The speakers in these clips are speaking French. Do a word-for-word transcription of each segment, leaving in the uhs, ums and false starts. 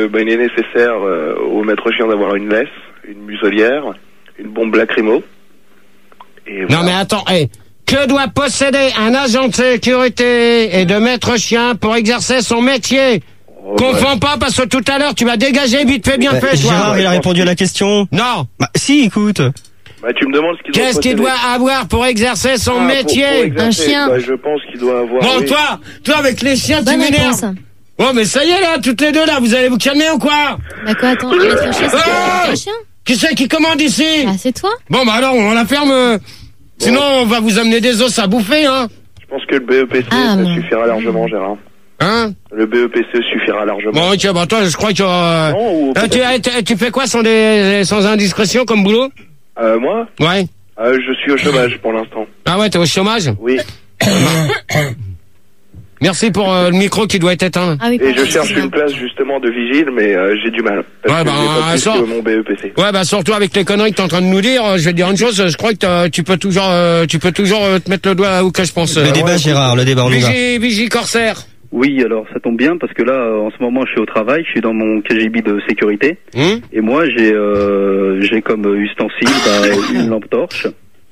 Euh, ben, il est nécessaire euh, au maître chien d'avoir une laisse, une muselière, une bombe lacrymo. Et voilà. Non mais attends, hey, que doit posséder un agent de sécurité et de maître chien pour exercer son métier? Oh, Confonds pas parce que tout à l'heure tu m'as dégagé vite fait bien Bah, fait toi. Gérard, il a répondu à la question. Non. Bah, si, écoute. Bah, tu me demandes ce qu'il doit Qu'est-ce qu'il posséder. doit avoir pour exercer son Ah, pour- métier? pour exercer, Un chien. Bah, je pense qu'il doit avoir... Bon oui. toi, toi avec les chiens tu Bonne m'énerves. réponse. Bon mais ça y est là, toutes les deux là, vous allez vous calmer ou quoi? Bah quoi, attends, un maître chien, c'est Ah un chien? Qui c'est qui commande ici? Ah, c'est toi? Bon bah alors on la ferme. euh, Sinon on va vous amener des os à bouffer hein. Je pense que le B E P C, Ah, ça non. suffira largement, Gérard. Hein? Le B E P C suffira largement. Bon ok, bah toi je crois que... Euh, Non, ou euh, tu, peut-être- tu- tu fais quoi sans, des, sans indiscrétion comme boulot? Euh, moi Ouais. euh, Je suis au chômage pour l'instant. Ah ouais, t'es au chômage? Oui. Merci pour euh, le micro qui doit être éteint. Ah oui, Et pardon, je cherche excuse-moi. une place justement de vigile, mais euh, j'ai du mal. Parce Ouais, que bah, j'ai pas plus ça- que mon B E P C. Ouais bah surtout avec les conneries que t'es en train de nous dire, euh, je vais te dire une chose, je crois que t'as- tu peux toujours euh, tu peux toujours euh, te mettre le doigt où que je pense. Le Euh, débat, Gérard, le débat, on y va. Vigie, Vigie Corsaire. Oui, alors ça tombe bien parce que là, euh, en ce moment, je suis au travail, je suis dans mon K G B de sécurité, Hum et moi, j'ai euh, j'ai comme ustensile bah, une lampe torche.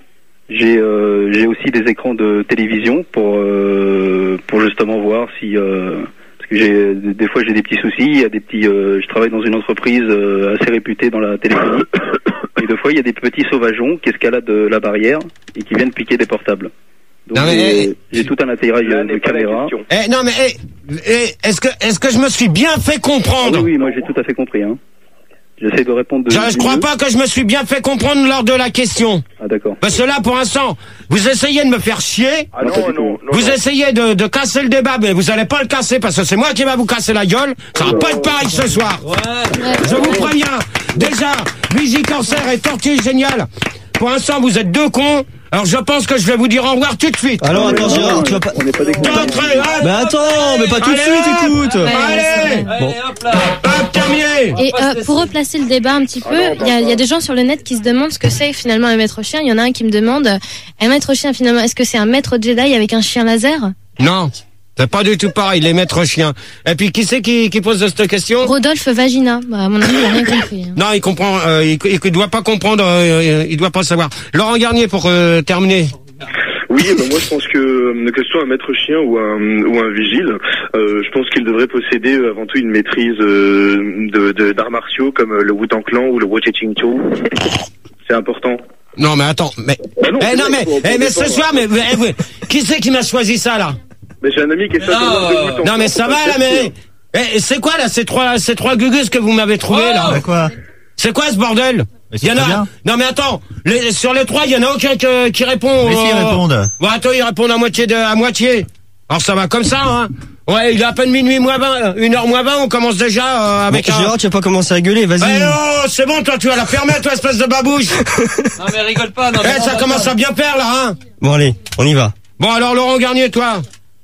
J'ai euh, j'ai aussi des écrans de télévision pour euh, pour justement voir si euh, parce que j'ai des fois j'ai des petits soucis, il y a des petits euh, je travaille dans une entreprise euh, assez réputée dans la téléphonie, et des fois il y a des petits sauvageons qui escaladent la barrière et qui viennent piquer des portables. Donc Non, mais, j'ai eh, j'ai tout un attirail Là de n'est pas la caméra. question. Eh non mais eh, eh, est-ce que est-ce que je me suis bien fait Ah comprendre? oui, oui, moi j'ai tout à fait compris. Hein. J'essaie de répondre de. Je, je du crois mieux. pas que je me suis bien fait comprendre lors de la question. Ah d'accord. Parce que là pour l'instant, vous essayez de me faire chier. Ah Non, pas non, du tout. non, non. Vous non. essayez de, de casser le débat, mais vous allez pas le casser parce que c'est moi qui va vous casser la gueule. Ça va pas être pareil ce soir. Je vous préviens. Déjà, Vigie Corsaire et Tortue Génial. Pour l'instant, vous êtes deux cons. Alors je pense que je vais vous dire au revoir tout de suite. Alors, attends, Gérard, tu vas pas... On n'est pas des cons. Entrez, hop. Mais attends, mais pas tout de Allez, suite, hop. écoute. Ouais, Allez, c'est Bon. hop, terminé. Et euh, pour replacer le débat un petit peu, il y, a, il y a des gens sur le net qui se demandent ce que c'est finalement un maître chien. Il y en a un qui me demande, euh, un maître chien finalement, est-ce que c'est un maître Jedi avec un chien laser? Non, c'est pas du tout pareil, les maîtres chiens. Et puis qui c'est qui, qui pose cette question? Rodolphe Vagina. Bah, à mon avis, il a rien compris. hein. Non, il comprend, euh, il, il doit pas comprendre, euh, il doit pas savoir. Laurent Garnier pour euh, terminer. Oui, bah moi je pense que que ce soit un maître chien ou un ou un vigile, euh, je pense qu'il devrait posséder euh, avant tout une maîtrise euh, de de- d'arts martiaux comme euh, le Wu-Tang Clan ou le Wo-Ching-Cho. C'est important. Non mais attends, mais Ah non, eh c'est non vrai, mais faut- faut eh, mais ce défendre. soir mais eh, vous- qui c'est qui m'a choisi ça là? Mais j'ai un ami qui est champion de Wu-Tang Non mais Clan, ça faut va pas là le mais faire. eh, c'est quoi là ces trois ces trois gugus que vous m'avez trouvé là? Bah quoi? C'est quoi ce bordel? Mais c'est Il y en très a. bien. Non mais attends, les, sur les trois, il y en a aucun que- qui répond. Mais s'ils euh, répondent. Bon attends, ils répondent à moitié de à moitié. Alors ça va comme ça hein. Ouais, il est à peine minuit moins vingt, une heure moins vingt, on commence déjà euh, avec Bon, un. Gérard, tu vas pas commencer à gueuler, Eh vas-y. oh, c'est bon, toi tu vas la fermer, toi espèce de babouche. Non mais rigole pas, non Eh, mais ça commence à bien faire là hein. Bon, allez, on y va. Bon alors Laurent Garnier, toi.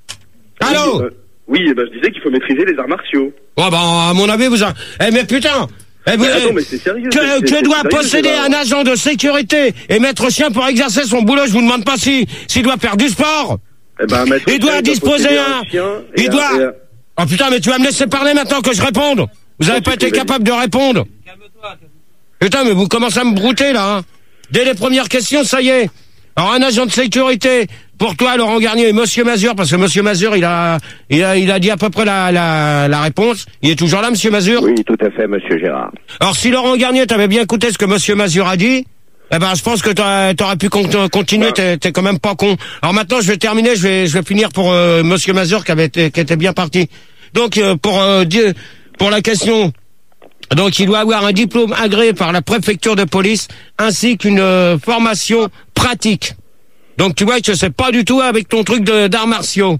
Allô. Euh, Oui, eh ben, je disais qu'il faut maîtriser les arts martiaux. Bon bah à mon avis vous. A... Eh mais putain. Eh, vous- Mais attends, eh, mais c'est sérieux. c'est- Que, c'est- que c'est doit sérieux, posséder Gérard. un agent de sécurité et maître chien pour exercer son boulot? Je vous demande pas si s'il doit faire du sport. Eh ben, un maître Il doit chien disposer posséder un- chien et il un- doit- et un- Oh putain, mais tu vas me laisser parler maintenant que je réponde. Vous avez Oh, pas tu été peux, capable de répondre. calme-toi. Putain, mais vous commencez à me brouter là. Hein. Dès les premières questions, ça y est. Alors un agent de sécurité, pour toi, Laurent Garnier et Monsieur Mazur, parce que Monsieur Mazur, il a, il a, il a dit à peu près la, la, la réponse. Il est toujours là, Monsieur Mazur. Oui, tout à fait, monsieur Gérard. Alors si Laurent Garnier, t'avais bien écouté ce que Monsieur Mazur a dit, eh ben je pense que t'aurais, t'aurais pu con- continuer. T'es, t'es quand même pas con. Alors maintenant, je vais terminer. Je vais, je vais finir pour euh, Monsieur Mazur qui avait été, qui était bien parti. Donc euh, pour euh, dire, pour la question. Donc il doit avoir un diplôme agréé par la préfecture de police ainsi qu'une euh, formation pratique. Donc tu vois que c'est pas du tout avec ton truc de, d'arts martiaux.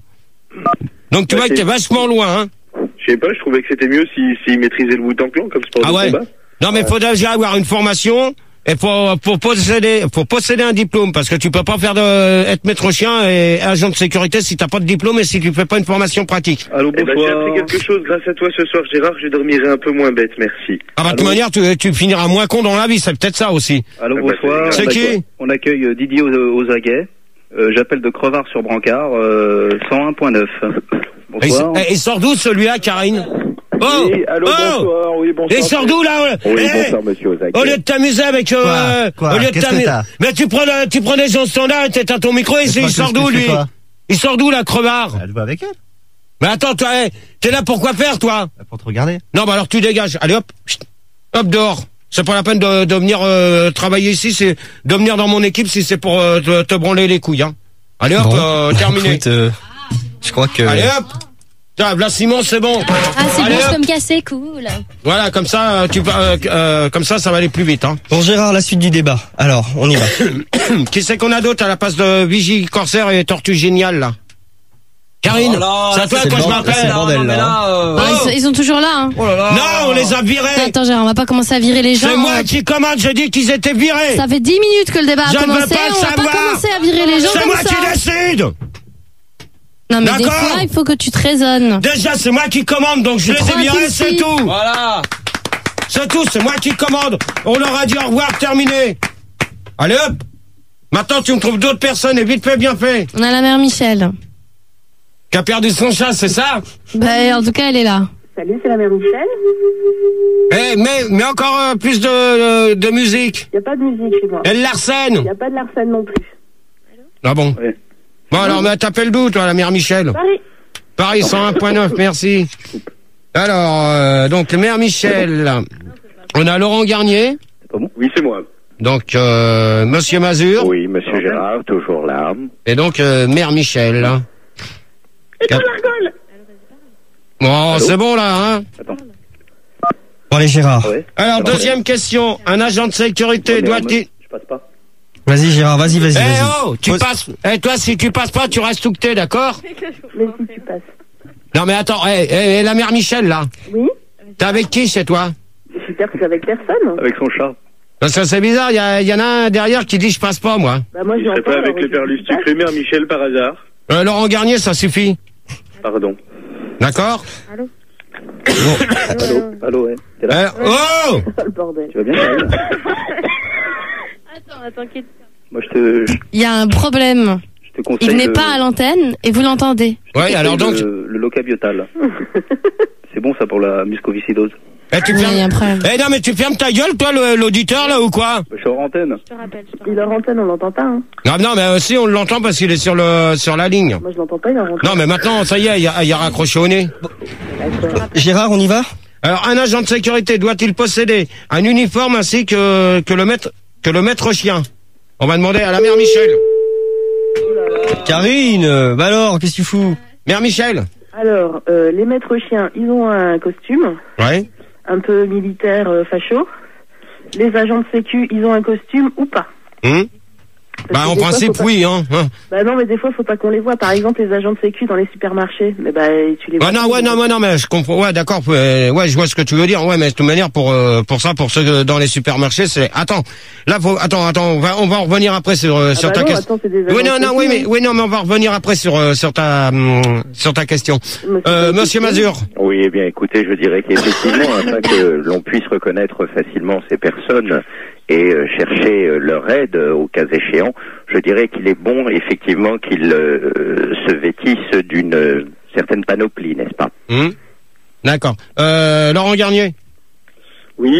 Donc tu Bah, vois que c'est- t'es vachement loin. Hein. Je sais pas, je trouvais que c'était mieux s'il si, s'il maîtrisait le Wu-Tang Clan comme sport Ah de ouais. combat. Non mais faut déjà avoir une formation et faut, faut posséder, faut posséder un diplôme parce que tu peux pas faire de être maître chien et agent de sécurité si t'as pas de diplôme et si tu fais pas une formation pratique. Allô, Eh ben, j'ai bonsoir. appris quelque chose grâce à toi ce soir, Gérard. Je dormirai un peu moins bête, merci. Ah bah de toute manière tu, tu finiras moins con dans la vie, c'est peut-être ça aussi. Allô, Ah bah, bonsoir. c'est On qui accueille- On accueille euh, Didier aux, aux aguets. Euh, J'appelle de Crevard sur Brancard, euh, cent un point neuf. Et, Bonsoir. et- et sort d'où celui-là, Karine? Oh, Oui, allô, oh bonsoir, oui, bonsoir. Et sors d'où là? Oui, Eh, bonsoir, monsieur Ozaki. au lieu de t'amuser avec... Euh, Quoi Quoi au lieu de Qu'est-ce que t'amuser... t'as Mais tu prends, le- tu prends des gens standards, t'es à ton micro, et Mais il toi, sort qu'est-ce d'où que je lui? fais, toi Il sort d'où la crevard? Elle va avec elle. Mais attends, toi, eh, t'es là pour quoi faire, toi? Pour te regarder. Non, bah alors tu dégages. Allez hop, chut, hop dehors. C'est pas la peine de, de venir euh, travailler ici, c'est de venir dans mon équipe si c'est pour euh, te, te branler les couilles. Hein. Allez hop, Bon. euh, terminé. Écoute, euh, je crois que... Allez hop. Tiens, là Simon, c'est bon. Ah, c'est Allez, bon, je hop. peux me casser, cool. Voilà, comme ça, euh, tu vas, euh, euh, comme ça, ça va aller plus vite. Hein. Bon, Gérard, la suite du débat. Alors, on y va. Qui c'est qu'on a d'autre à la place de Vigie, Corsaire et Tortue Géniale là? Karine, Oh là, c'est à toi c'est que le je bordel, c'est le m'appelle. bordel, Non, mais là. là, euh, Ah, ils, sont, ils sont toujours là, hein. oh là là. Non, on les a virés. Attends, Gérard, on va pas commencer à virer les gens. C'est moi hein. qui commande, j'ai dit qu'ils étaient virés. Ça fait dix minutes que le débat a Je ne veux commencé, pas le on va savoir. pas commencer à virer les gens C'est comme moi ça. qui décide. Non, mais des D'accord. fois, il faut que tu te raisonnes. Déjà, c'est moi qui commande, donc je les trop ai virés, c'est impulsif. tout. Voilà. C'est tout, c'est moi qui commande. On leur a dit au revoir, terminé. Allez hop. Maintenant, tu me trouves d'autres personnes et vite fait, bien fait. On a la mère Michel. Qui a perdu son chat, c'est ça? Bah, en tout cas, elle est là. Salut, c'est la mère Michel. Eh, mais, mais encore euh, plus de, de musique. Il n'y a pas de musique chez moi. Elle Il l'arsène. n'y a pas de Larsen non plus. Ah bon? Oui. Bon, alors, mais t'appelles d'où, toi, la mère Michel? Paris. Paris cent un point neuf, merci. Alors, euh, donc, mère Michel. On a Laurent Garnier. C'est pas bon? Oui, c'est moi. Donc, euh, monsieur Mazur. Oui, monsieur Gérard, toujours là. Et donc, euh, mère Michel. Et dans l'argole. Bon, c'est bon, là, hein? Attends. Bon, allez, Gérard. Ah ouais? Alors, Attends, deuxième question. Un agent de sécurité ouais, mais doit-il... moi, Je passe pas. Vas-y, Gérard, vas-y, vas-y, Eh vas-y. oh, tu Pose- passes. Eh toi, si tu passes pas, tu restes où que t'es, d'accord? Mais si tu passes. Non, mais attends, eh, eh, la mère Michel, là. Oui. T'es avec qui chez toi? Je suis perçue avec personne. Avec son chat. Parce que c'est bizarre, il y, a- y en a un derrière qui dit je passe pas, moi. Bah, moi, Il je serait pas avec le père Lustucru, mère Michel par hasard. Euh, Laurent Garnier, ça suffit. Pardon. D'accord? Allô? Allô? Allô, ouais. T'es là? Eh, oh! Oh, le bordel. Tu vas bien, Karine? Attends, attends, quitte. Moi, je te, je, Il y a un problème. je te conseille. Il n'est le- pas à l'antenne et vous l'entendez. je te Ouais, conseille alors donc- Le, le locabiotal. C'est bon, ça, pour la muscoviscidose. Eh, tu Oui, il y a fermes... un problème. Eh non, mais tu fermes ta gueule, toi, le- l'auditeur, là, ou quoi? Je suis hors antenne. Il est en antenne, on l'entend pas, hein. Non, non, mais aussi, on l'entend parce qu'il est sur le sur la ligne. Moi, je l'entends pas, il est en antenne. Non, mais maintenant, ça y est, il y a, il y a raccroché au nez. D'accord. Gérard, on y va? Alors, un agent de sécurité doit-il posséder un uniforme ainsi que, que le maître, que le maître chien? On va demander à la mère Michel. Karine, euh, bah alors, qu'est-ce que tu fous? Mère Michel. Alors, euh, les maîtres chiens, ils ont un costume, Ouais. un peu militaire, euh, facho. Les agents de sécu, ils ont un costume ou pas. Hum Parce Bah, que en des fois, principe, faut pas- oui, hein. hein. Bah non, mais des fois, faut pas qu'on les voit. Par exemple, les agents de sécu dans les supermarchés. Mais bah, tu les vois. Ouais, non, pas, ouais, les- non, ouais, non, mais je comprends. Ouais, d'accord. euh, Ouais, je vois ce que tu veux dire. Ouais, mais de toute manière, pour euh, pour ça, pour ceux euh, dans les supermarchés, c'est. Attends, là, faut. Attends, attends. On va on va en revenir après sur euh, Ah sur bah ta non, question. attends, c'est des Oui, agents non, de non, sécu, oui, mais hein. oui, non, mais on va revenir après sur euh, sur ta hum, sur ta question. Monsieur Euh, Petit- Monsieur Mazur. Oui, eh bien, écoutez, je dirais qu'effectivement, afin que l'on puisse reconnaître facilement ces personnes et euh, chercher euh, leur aide euh, au cas échéant, je dirais qu'il est bon, effectivement, qu'ils euh, se vêtissent d'une euh, certaine panoplie, n'est-ce pas? Hum D'accord. Euh, Laurent Garnier. Oui.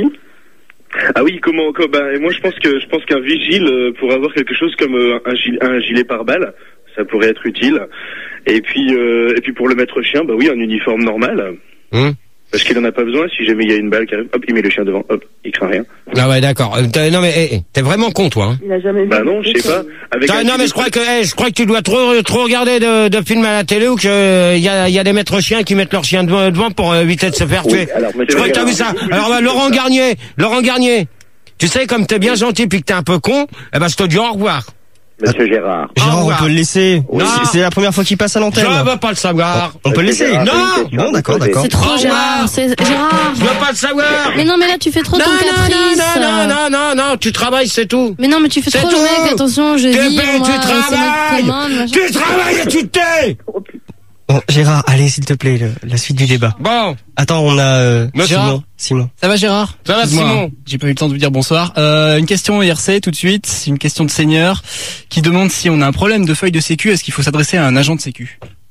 Ah oui, comment, comment bah, moi je pense que je pense qu'un vigile euh, pour avoir quelque chose comme euh, un, gilet, un gilet pare-balles, ça pourrait être utile. Et puis euh, et puis pour le maître chien, bah oui, un uniforme normal. Hum Parce qu'il en a pas besoin. Si jamais il y a une balle qui arrive, hop, il met le chien devant, hop, il craint rien. Ah ouais, d'accord. Euh, t'as- non mais eh, eh, t'es vraiment con, toi. Hein. Il a jamais vu. Bah non, je sais pas. Avec Ah, un non mais gilet- je crois que eh, je crois que tu dois trop trop regarder de, de films à la télé ou que il y a il y a des maîtres chiens qui mettent leur chien devant, devant pour euh, éviter de se faire tuer. Oui, alors, Je monsieur crois que t'as vu Gérard, ça. Alors bah, Laurent Garnier, Laurent Garnier. Tu sais comme t'es bien gentil puis que t'es un peu con, eh ben je te dis au revoir. Monsieur Gérard. Gérard, revoir. on peut le laisser. Non. C'est- C'est la première fois qu'il passe à Je l'antenne. veux pas le savoir. On peut le laisser. Gérard, Non. j'ai une question à Bon, vous d'accord, poser. d'accord. C'est trop, Au revoir. Gérard. C'est Gérard. Je veux pas le savoir. Mais non, mais là, tu fais trop Non, ton non, caprice. non, non, non, non, non, tu travailles, c'est tout. Mais non, mais tu fais C'est trop tout. le mec. Attention, je Tu vis, fais- moi, tu c'est moi qui travailles. commande, machin. Tu travailles et tu te tais. Bon, Gérard, allez, s'il te plaît, le- la suite du débat. Bon, Attends, on a euh, Monsieur Simon. Simon. Ça va Gérard? Ça va, Excuse-moi, Simon. j'ai pas eu le temps de vous dire bonsoir. Euh, une question I R C tout de suite, c'est une question de seigneur qui demande si on a un problème de feuille de sécu, est-ce qu'il faut s'adresser à un agent de sécu?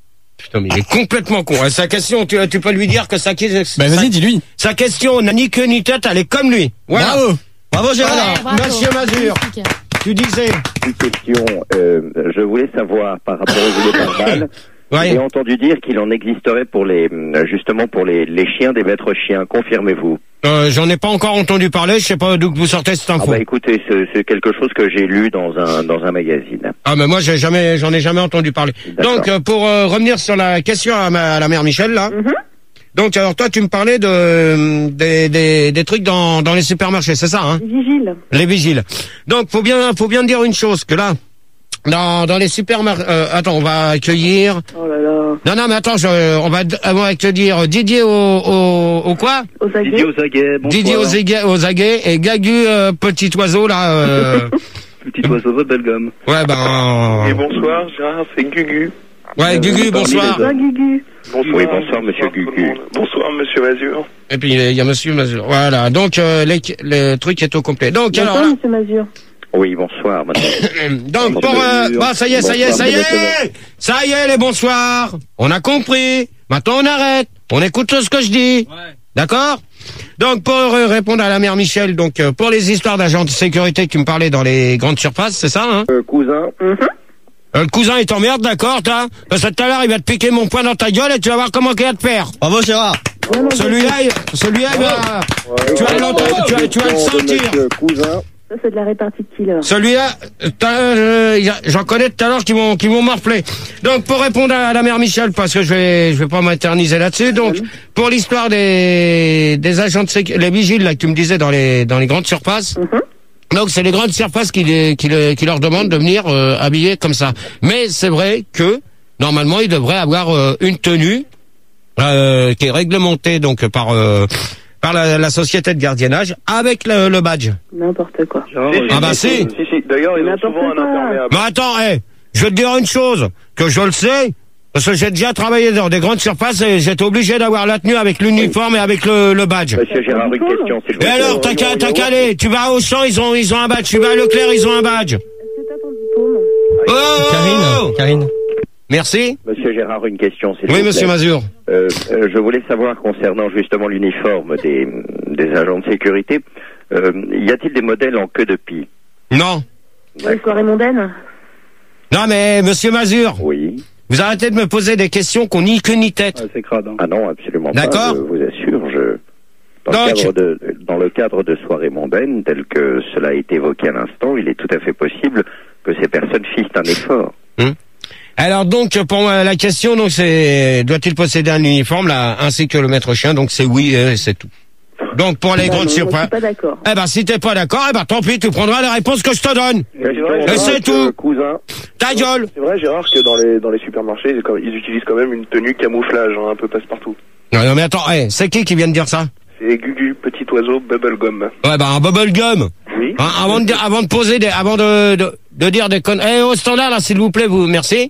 putain, mais il est complètement con. Hein. Sa question, tu, tu peux lui dire que sa question... Bah vas-y, dis-lui. Sa question n'a ni queue ni tête, elle est comme lui. Voilà. Bravo. Bravo, Gérard. Alors, bravo. Monsieur Mazur, tu disais... Une question, euh, je voulais savoir par rapport aux gilets pare-balles. Ouais. J'ai entendu dire qu'il en existerait pour les, justement pour les, les chiens des maîtres chiens. Confirmez-vous? Euh, j'en ai pas encore entendu parler, je sais pas d'où vous sortez cette Ah info. bah écoutez, c'est, c'est quelque chose que j'ai lu dans un dans un magazine. Ah mais moi j'ai jamais, j'en ai jamais entendu parler. D'accord. Donc euh, pour euh, revenir sur la question à, ma, à la mère Michel là. Mhm. Donc alors toi tu me parlais de des des, des trucs dans dans les supermarchés, c'est ça hein? Vigile. Les vigiles. Donc faut bien faut bien dire une chose que là dans dans les supermarchés. Euh, attends, on va accueillir. Oh là là. Non non mais attends, je, on va on va accueillir Didier au au, au quoi? Aux aguets. Didier aux aguets, bonsoir. Didier aux aguets, aux aguets et Gagu euh, petit oiseau là. Euh, Petit oiseau de Belgium. ouais ben. Et bonsoir, Gérard, c'est Gugu. Ouais Gugu, bonsoir. Bonsoir, Gugu. Bonsoir. Oui, bonsoir, monsieur tout le Gugu. monde. Bonsoir, monsieur Mazur. Et puis il y a Monsieur Mazur. Voilà. Donc euh, les- le truc est au complet. Donc alors. Bonsoir, là- monsieur Mazur. Oui, bonsoir, madame. Donc pour euh, bah ça y est, ça y est, ça y est, ça y est les bonsoirs. On a compris. Maintenant on arrête. On écoute tout ce que je dis. D'accord. Donc pour euh, répondre à la mère Michel, donc euh, pour les histoires d'agents de sécurité qui me parlaient dans les grandes surfaces, c'est ça hein? Euh, cousin, Mhm. Euh, Le cousin il t'emmerde, d'accord, t'as? Parce que tout à l'heure il va te piquer mon poing dans ta gueule et tu vas voir comment il va te faire. Bravo, Gérard. Vraiment, Celui-là, il- celui-là, il va- tu vas l'entendre, tu vas, tu vas le sentir. monsieur cousin. Ça, c'est de la répartie de killer. Celui-là, t'as, euh, y a- j'en connais tout à l'heure qui vont, qui vont morfler. Donc, pour répondre à la mère Michel, parce que je vais, je vais pas m'éterniser là-dessus. Donc, pour l'histoire des, des agents de sécurité, les vigiles là que tu me disais dans les, dans les grandes surfaces. Mhm. Donc, c'est les grandes surfaces qui, les, qui, les- qui leur demandent de venir euh, habillés comme ça. Mais c'est vrai que normalement, ils devraient avoir euh, une tenue euh, qui est réglementée donc par euh, par la, la société de gardiennage avec le, le badge. N'importe quoi. Ah bah si. Si, si. D'ailleurs, ils ont N'importe souvent un quoi. imperméable. Mais attends, hé, je vais te dire une chose, que je le sais, parce que j'ai déjà travaillé dans des grandes surfaces et j'étais obligé d'avoir la tenue avec l'uniforme et avec le, le badge. Monsieur Gérard, une question, s'il vous Et plaît. alors, t'as qu'à, t'as qu'à aller, tu vas au champ, ils ont, ils ont un badge, tu vas à Leclerc, ils ont un badge. Est-ce que t'as ton diplôme? Oh, oh, oh. Karine, Karine. Merci. Monsieur Gérard, une question, s'il vous Oui, plaît. monsieur Mazur. Euh, euh, je voulais savoir concernant justement l'uniforme des, des agents de sécurité, euh, y a-t-il des modèles en queue de pie? Non. Dans les soirées mondaines? Non, mais, monsieur Mazur, Oui. vous arrêtez de me poser des questions qu'on n'y que ni tête. Ah, c'est crade. Hein. Ah non, absolument pas. D'accord. Je vous assure, je... Dans, Donc- le cadre de, dans le cadre de soirées mondaines, tel que cela a été évoqué à l'instant, il est tout à fait possible que ces personnes fissent un effort. Alors donc pour moi, la question donc c'est doit-il posséder un uniforme là ainsi que le maître chien, donc c'est oui et c'est tout. Donc pour les Bah, grandes non, moi, je surfaces. suis pas d'accord. Eh ben si t'es pas d'accord, eh ben tant pis, tu prendras la réponse que je te donne. Et c'est tout. Cousin. Ta gueule. C'est vrai, Gérard, que dans les, dans les supermarchés, ils, ils utilisent quand même une tenue camouflage, hein, un peu passe-partout. Non, non mais attends, eh, c'est qui qui vient de dire ça? C'est Gugu, petit oiseau, bubblegum. Ouais ben un bubblegum. Oui. Hein, avant de dire- avant de poser des avant de de, de dire des connes. Eh au standard là s'il vous plaît, vous merci.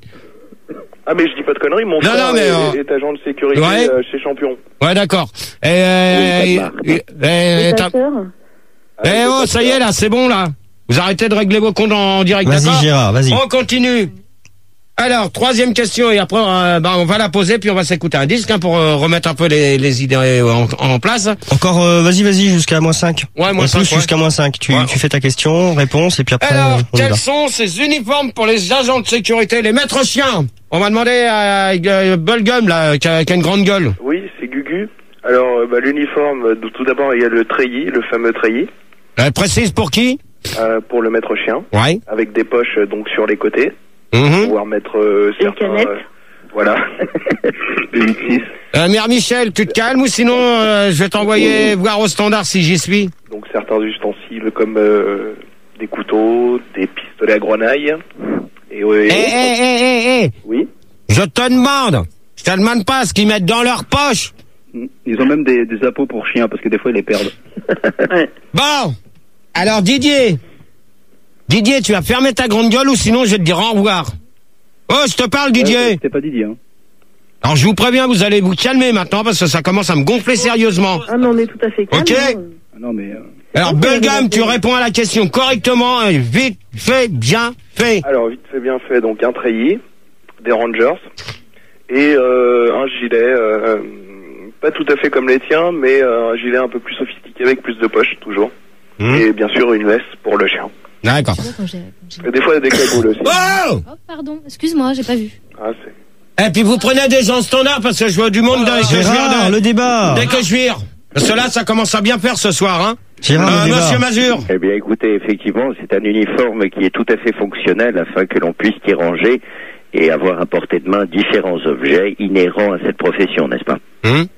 Ah, mais je dis pas de conneries, mon Non, frère non, mais, est, euh, est agent de sécurité ouais. euh, chez Champion. Ouais d'accord. Et euh, Oui, et- pas de et- et- Et t'as- ta sœur? eh oh ça y est là, c'est bon là. Vous arrêtez de régler vos comptes en direct, Vas-y, d'accord? Gérard, vas-y. On continue. Alors, troisième question, et après, euh, bah, on va la poser, puis on va s'écouter un disque hein, pour euh, remettre un peu les, les idées euh, en, en place. Encore, euh, vas-y, vas-y, jusqu'à moins cinq. Ouais, moins On cinq, pousse ouais. jusqu'à moins cinq. Tu, Ouais. tu fais ta question, réponse, et puis après, Alors, on y va. quels sont ces uniformes pour les agents de sécurité, les maîtres chiens? On va demander à euh, Bubblegum, là, qui a, qui a une grande gueule. Oui, c'est Gugu. Alors, euh, bah, l'uniforme, euh, tout d'abord, il y a le treillis, le fameux treillis, Euh, précise pour qui? euh, pour le maître chien, Ouais. avec des poches euh, donc sur les côtés, Mhm. pouvoir mettre euh, Une certains... canette. euh, voilà. huit six. Euh, Mère Michel, tu te calmes ou sinon euh, je vais t'envoyer voir au standard si j'y suis. Donc certains ustensiles comme euh, des couteaux, des pistolets à grenaille. Et, ouais, Eh, eh, eh, eh, eh, Oui. je te demande. Je te demande pas ce qu'ils mettent dans leur poche. Ils ont même des, des appos pour chiens parce que des fois ils les perdent. Ouais. Bon, alors Didier, Didier, tu vas fermer ta grande gueule ou sinon je vais te dire au revoir. Oh, je te parle Didier. C'était pas Didier. Hein. Alors je vous préviens, vous allez vous calmer maintenant parce que ça commence à me gonfler sérieusement. Ah, mais on est tout à fait calme. Ok. hein. Ah non mais. Euh... Alors Ok, Bubblegum, tu ok. réponds à la question correctement, et vite fait, bien fait. Alors vite fait bien fait, donc un treillis, des Rangers et euh, un gilet, euh, pas tout à fait comme les tiens, mais euh, un gilet un peu plus sophistiqué avec plus de poches toujours. Mmh. Et bien sûr une veste pour le chien. D'accord. Et des fois des cagoules aussi. Oh, oh pardon, excuse-moi, j'ai pas vu. Ah, c'est... Et puis vous prenez des gens standards parce que je vois du monde oh, dès que je vire. Le débat. Dès que je vire. Parce que là, ça commence à bien faire ce soir, hein. Gérard, euh, Monsieur Mazur. Eh bien, écoutez, effectivement, c'est un uniforme qui est tout à fait fonctionnel afin que l'on puisse y ranger et avoir à portée de main différents objets inhérents à cette profession, n'est-ce pas? Hum.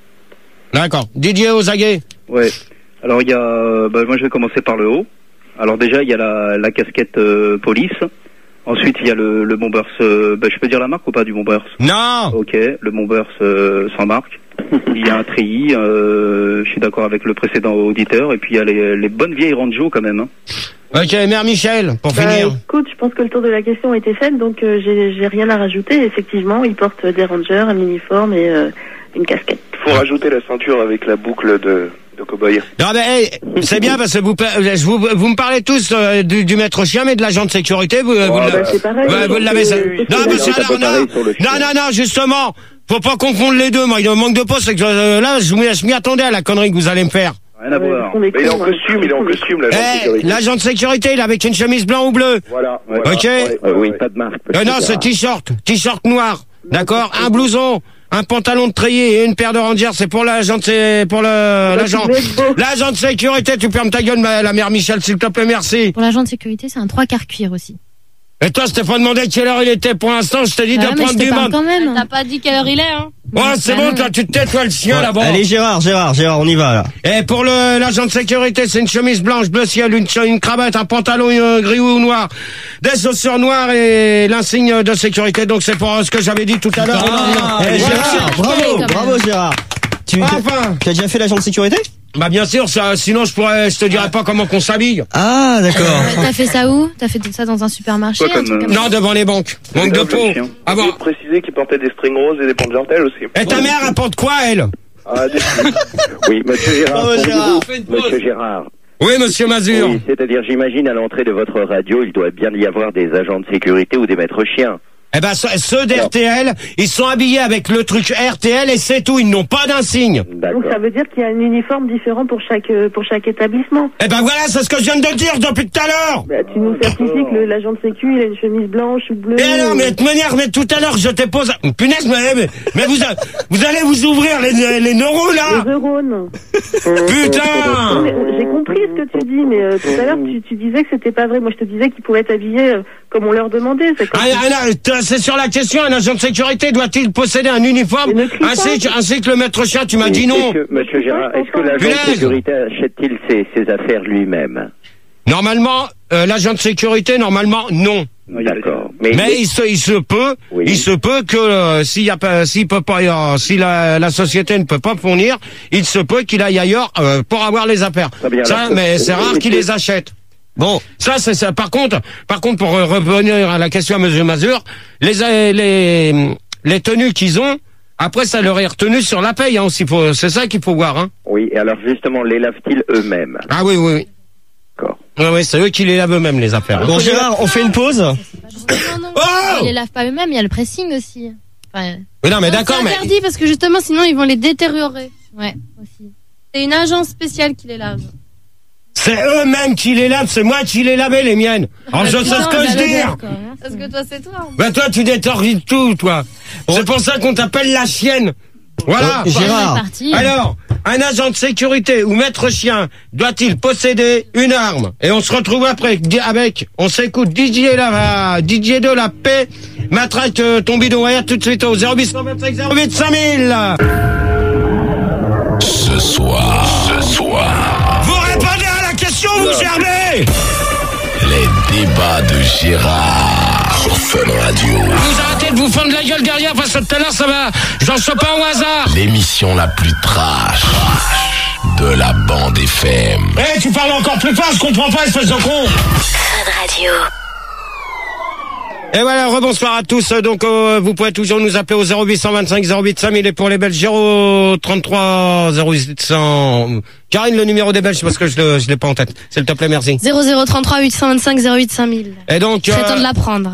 D'accord. Didier Ozaguet. Ouais. Alors, il y a, bah, moi, je vais commencer par le haut. Alors, déjà, il y a la, la casquette euh, police. Ensuite, il y a le, le Bombers. Euh, bah, je peux dire la marque ou pas du Bombers? Non. Ok, le Bombers euh, sans marque. Il y a un treillis, euh, je suis d'accord avec le précédent auditeur, et puis il y a les, les bonnes vieilles Ranjo quand même. Hein. Ok, Mère Michel, pour bah, finir. Écoute, je pense que le tour de la question a été fait, donc euh, j'ai, j'ai rien à rajouter. Effectivement, ils portent des Rangers, un uniforme et euh, une casquette. Faut rajouter la ceinture avec la boucle de, de cow-boy. Non mais hey, c'est bien parce que vous, vous, vous me parlez tous euh, du, du maître chien, mais de l'agent de sécurité, vous, oh, vous, bah, c'est pareil, ouais, vous l'avez. Que, non, mais c'est alors, non, non, non, non, justement. Faut pas confondre les deux, moi, il y a un manque de poste, c'est que euh, là, je, je m'y attendais à la connerie que vous allez me faire. Rien à voir. Mais il est en costume, il est en costume, l'agent de sécurité. Eh, l'agent de sécurité, il est avec une chemise blanc ou bleu. Voilà. voilà. Ok. Ouais, euh, oui, pas de marque. Euh, non, c'est t-shirt, t-shirt noir. D'accord, un blouson, un pantalon de treillis et une paire de Rangers, c'est pour l'agent, c'est pour le l'agent, l'agent de sécurité. Tu fermes ta gueule, ma, la mère Michel, s'il te plaît, merci. Pour l'agent de sécurité, c'est un trois quarts cuir aussi. Et toi, je t'ai pas demandé quelle heure il était pour l'instant, je t'ai dit ah, de prendre du monde. Quand même. T'as pas dit quelle heure il est, hein? Oh, c'est bon, toi, tu te tais, toi, le chien, ouais. là-bas. Allez, Gérard, Gérard, Gérard, on y va, là. Et pour le, l'agent de sécurité, c'est une chemise blanche, bleu ciel, une, une cravate, un pantalon euh, gris ou noir, des chaussures noires et l'insigne de sécurité. Donc, c'est pour euh, ce que j'avais dit tout à l'heure. Ah, eh, Gérard, bravo, bravo, Gérard. Tu, enfin. tu as déjà fait l'agent de sécurité? Bah bien sûr, ça, sinon je pourrais, je te dirais pas comment qu'on s'habille. Ah d'accord. Euh, t'as fait ça où? T'as fait ça dans un supermarché? Quoi, un truc comme non, ça devant les banques. Manque de peau. Ah bon. Préciser qu'il portait des strings roses et des pandes jartelles aussi. Et ta mère, elle porte quoi, elle? Ah, des... Oui, monsieur Gérard. Oh, Gérard. Monsieur Gérard. Oui, monsieur Mazur. Oui, c'est-à-dire, j'imagine, à l'entrée de votre radio, il doit bien y avoir des agents de sécurité ou des maîtres chiens. Eh ben, ceux d'R T L, ils sont habillés avec le truc R T L et c'est tout, ils n'ont pas d'insigne. Donc ça veut dire qu'il y a un uniforme différent pour chaque pour chaque établissement. Eh ben voilà, c'est ce que je viens de dire depuis tout à l'heure. Bah, tu nous certifies que le, l'agent de sécu, il a une chemise blanche ou bleue. Eh non, mais de toute manière, mais tout à l'heure, je te pose... Punaise, mais, mais, mais vous, vous allez vous ouvrir les, les neurones, là. Les neurones. Putain. J'ai compris ce que tu dis, mais euh, tout à l'heure, tu, tu disais que c'était pas vrai. Moi, je te disais qu'ils pouvaient être habillés euh, comme on leur demandait. C'est comme ah, ah, c'est sur la question, un agent de sécurité doit-il posséder un uniforme ainsi que, ainsi que le maître chien? Tu m'as dit non. Que, monsieur Gérard, est-ce que l'agent de sécurité achète-t-il ses, ses affaires lui-même? Normalement, euh, l'agent de sécurité, normalement, non. D'accord. Mais, mais il se, il se peut, oui. il se peut que euh, s'il y a pas, s'il peut pas, euh, si la, la société ne peut pas fournir, il se peut qu'il aille ailleurs euh, pour avoir les affaires. Bien, ça, mais c'est rare qu'il les achète. Bon, ça c'est ça. Par contre, par contre, pour revenir à la question à Monsieur Mazur, les les les tenues qu'ils ont, après ça leur est retenu sur la paye. Hein, aussi, faut, c'est ça qu'il faut voir. Hein. Oui. Et alors justement, les lavent-ils eux-mêmes? Ah oui, oui, oui. D'accord. Oui, oui, c'est eux qui les lavent eux-mêmes les affaires. Bon, Gérard, on fait une pause. Non, non, oh ils les lavent pas eux-mêmes. Il y a le pressing aussi. Enfin, oui, non, mais d'accord, mais c'est interdit parce que justement, sinon ils vont les détériorer. Ouais, aussi. C'est une agence spéciale qui les lave. C'est eux-mêmes qui les lavent, c'est moi qui les lavais, les miennes. Alors je sais ce que je dis. Parce que toi, c'est toi. Bah toi, tu détordes tout, toi. Bon. C'est pour ça qu'on t'appelle la chienne. Voilà. Oh, Gérard. Alors, un agent de sécurité ou maître chien doit-il posséder une arme? Et on se retrouve après avec, on s'écoute Didier la, Didier de la paix, matraque euh, ton bidon wire tout de suite au zéro huit deux cinq zéro huit cinq mille. Ce soir, ce soir. Vous répondez à la question, vous germez. Les débats de Gérard sur Fun Radio. Vous arrêtez de vous fendre la gueule derrière parce que tout à l'heure ça va, j'en sais pas au hasard. L'émission la plus trash de la bande F M. Eh, hey, tu parles encore plus fort, je comprends pas, espèce de con. Fun Radio. Et voilà, rebonsoir à tous. Donc, euh, vous pouvez toujours nous appeler au zéro huit deux cinq zéro huit cinq mille et pour les Belges zéro trente-trois zéro huit cents. Karine, le numéro des Belges parce que je le, je l'ai pas en tête. S'il te plaît, merci. zéro zéro trente-trois huit cent vingt-cinq zéro huit cinq mille. Et donc, c'est euh, temps de l'apprendre.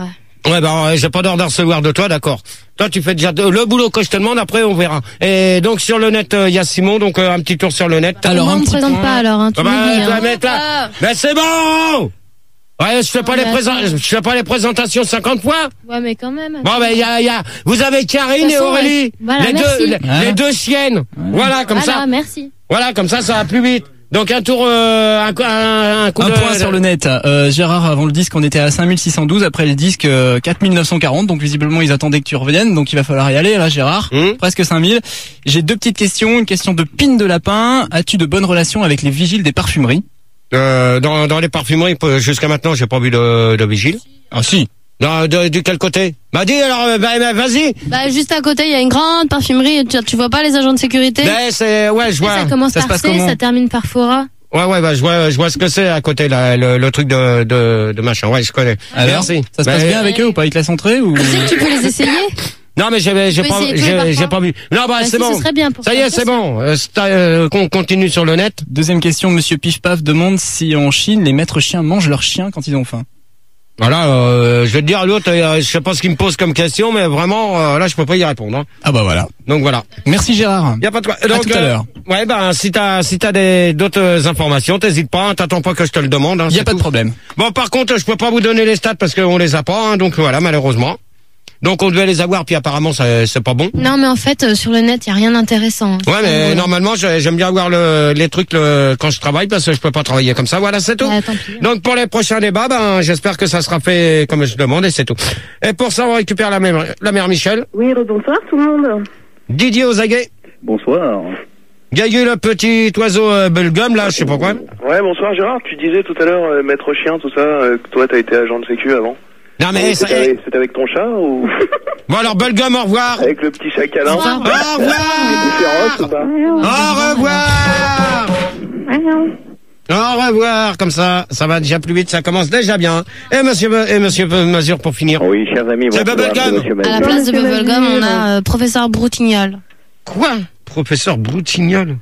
Ouais, bah, j'ai pas d'ordre de recevoir de toi, d'accord. Toi, tu fais déjà le boulot que je te demande, après, on verra. Et donc, sur le net, il euh, y a Simon, donc euh, un petit tour sur le net. Alors, on ne me présente pas, alors, hein, tu ah bah, m'oublies, hein. Mais, là, mais c'est bon! Ouais, je fais pas les présentations, je fais pas les présentations cinquante fois. Ouais, mais quand même. Bon, ben, il y a, il y a, vous avez Karine et Aurélie. Ouais. Voilà, les merci. deux, les, voilà. les deux chiennes. Ouais. Voilà, comme voilà, ça. merci. Voilà, comme ça, ça va plus vite. Donc un tour, euh, un, un, un coup un de... point sur le net. Euh, Gérard, avant le disque, on était à cinq mille six cent douze. Après le disque, euh, quatre mille neuf cent quarante. Donc visiblement, ils attendaient que tu reviennes. Donc il va falloir y aller, là, Gérard. Mmh. Presque cinq mille. J'ai deux petites questions. Une question de Pine de Lapin. As-tu de bonnes relations avec les vigiles des parfumeries? Euh, dans, dans les parfumeries, jusqu'à maintenant, j'ai pas vu de, de vigile. Ah si. De, de, de quel côté? Bah dis alors, bah, bah, vas-y. Bah juste à côté, il y a une grande parfumerie. Tu, tu vois pas les agents de sécurité? Bah, c'est, ouais, je vois. Ça commence ça par se passe C, comment? ça termine par Fora. Ouais, ouais, bah, je vois, je vois ce que c'est à côté, là, le, le truc de, de, de machin. Ouais, je connais. Alors, merci. Ça se passe bah, bien avec eux ou pas? Ils te laissent entrer ou? Tu sais que tu peux les essayer? Non, mais j'ai, j'ai Tu peux pas, essayer de jouer j'ai, parfois j'ai pas vu. Non, bah, Bah, c'est si, bon. ce serait bien pour Ça y faire est, c'est ça. bon. Euh, c'est, euh, qu'on continue sur le net. Deuxième question, Monsieur Pif Paf demande si en Chine, les maîtres chiens mangent leurs chiens quand ils ont faim. Voilà, euh, je vais te dire l'autre, euh, je sais pas ce qu'il me pose comme question, mais vraiment, euh, là, je peux pas y répondre. Hein. Ah bah voilà. Donc voilà. Merci Gérard. Y a pas de quoi. À Donc, tout à l'heure. Euh, ouais, ben si t'as si t'as des d'autres informations, t'hésites pas, hein, t'attends pas que je te le demande. Hein, Y a c'est pas tout. de problème. Bon, par contre, je peux pas vous donner les stats parce qu'on les a pas, hein, donc voilà, malheureusement. Donc on devait les avoir, puis apparemment ça, c'est pas bon. Non, mais en fait, euh, sur le net, il y a rien d'intéressant. Ouais, mais normalement, j'ai- j'aime bien avoir le, les trucs le, quand je travaille parce que je peux pas travailler comme ça. Voilà, c'est tout. Ah, tant pis. Donc pour les prochains débats, ben j'espère que ça sera fait comme je demande et c'est tout. Et pour ça, on récupère la mère, la mère Michel, Oui, rebonsoir tout le monde. Didier Ozaguet, Bonsoir. Gagu le petit oiseau euh, Bubblegum là, je sais pas quoi. Ouais, bonsoir Gérard, tu disais tout à l'heure, euh, maître chien, tout ça, euh, que toi t'as été agent de sécu avant. Non mais Et ça, C'était avec, c'était avec ton chat ou bon alors Bubblegum, au revoir. avec le petit chat câlin? Au revoir. Il était féroce ou pas? Au revoir. Au revoir, comme ça, ça va déjà plus vite, ça commence déjà bien. Et monsieur, et monsieur Mazur pour finir. Oui, chers amis, C'est bonsoir, Bubblegum. c'est monsieur À la Mazur. place de Monsieur Bubblegum, Mazur. on a euh, professeur Broutignol. Quoi? Professeur Broutignol.